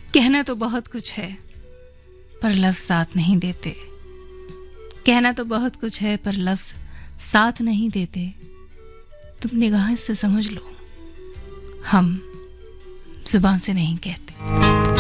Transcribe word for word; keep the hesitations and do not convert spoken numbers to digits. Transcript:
कहना तो बहुत कुछ है पर लफ्ज साथ नहीं देते। कहना तो बहुत कुछ है पर लफ्ज साथ नहीं देते। तुम निगाह से समझ लो, हम जुबान से नहीं कहते।